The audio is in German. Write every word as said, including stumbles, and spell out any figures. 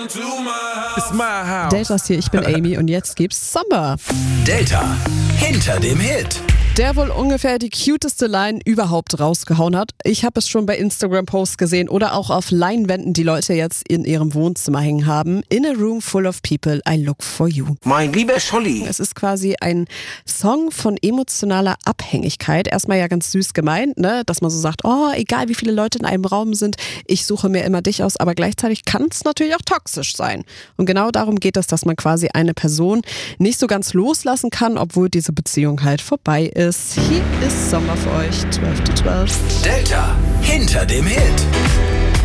It's my house. Deltas hier, ich bin Amy und jetzt gibt's Samba. Delta hinter dem Hit. Der wohl ungefähr die cuteste Line überhaupt rausgehauen hat. Ich habe es schon bei Instagram-Posts gesehen oder auch auf Leinwänden, die Leute jetzt in ihrem Wohnzimmer hängen haben. In a room full of people, I look for you. Mein lieber Scholli. Es ist quasi ein Song von emotionaler Abhängigkeit. Erstmal ja ganz süß gemeint, ne? Dass man so sagt, oh, egal wie viele Leute in einem Raum sind, ich suche mir immer dich aus. Aber gleichzeitig kann es natürlich auch toxisch sein. Und genau darum geht es, dass man quasi eine Person nicht so ganz loslassen kann, obwohl diese Beziehung halt vorbei ist. Hier ist Sommer für euch, zwölf zu zwölf. Delta hinter dem Hit.